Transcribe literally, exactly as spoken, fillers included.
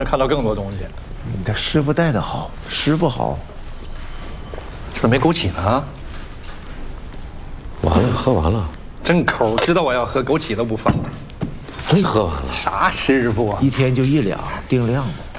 看到更多东西。 你的师傅带的好，师傅好。 怎么没枸杞呢？ 完了，喝完了。 真抠，知道我要喝枸杞都不放。 真喝完了。 啥师傅啊？ 一天就一两，定量吧。